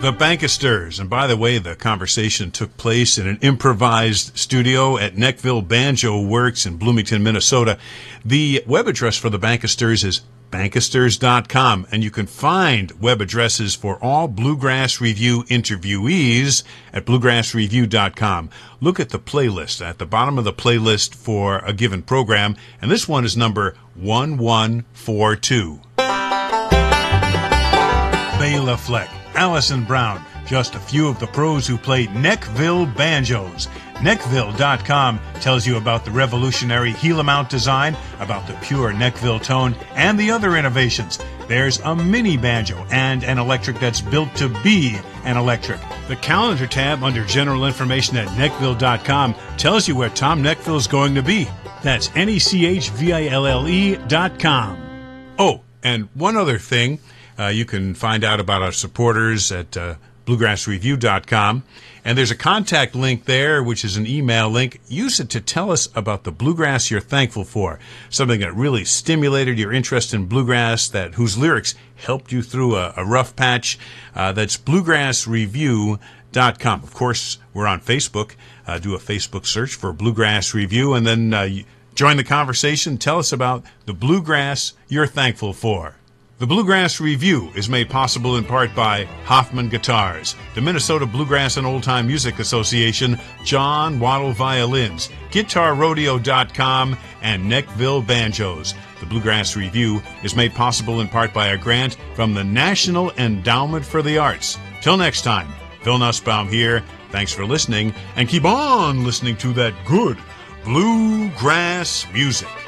The Bankisters. And by the way, the conversation took place in an improvised studio at Neckville Banjo Works in Bloomington, Minnesota. The web address for the Bankisters is Bankisters.com, and you can find web addresses for all Bluegrass Review interviewees at BluegrassReview.com. Look at the playlist at the bottom of the playlist for a given program, and this one is number 1142. Bela Fleck, Allison Brown, just a few of the pros who played Neckville banjos. Neckville.com tells you about the revolutionary Gila-mount design, about the pure Neckville tone, and the other innovations. There's a mini banjo and an electric that's built to be an electric. The calendar tab under general information at Neckville.com tells you where Tom Neckville's going to be. That's NECHVILLE.com. Oh, and one other thing, you can find out about our supporters at BluegrassReview.com. And there's a contact link there, which is an email link. Use it to tell us about the bluegrass you're thankful for, something that really stimulated your interest in bluegrass, whose lyrics helped you through a rough patch. That's BluegrassReview.com. Of course, we're on Facebook. Do a Facebook search for Bluegrass Review, and then join the conversation. Tell us about the bluegrass you're thankful for. The Bluegrass Review is made possible in part by Hoffman Guitars, the Minnesota Bluegrass and Old Time Music Association, John Waddle Violins, GuitarRodeo.com, and Neckville Banjos. The Bluegrass Review is made possible in part by a grant from the National Endowment for the Arts. Till next time, Phil Nussbaum here. Thanks for listening, and keep on listening to that good bluegrass music.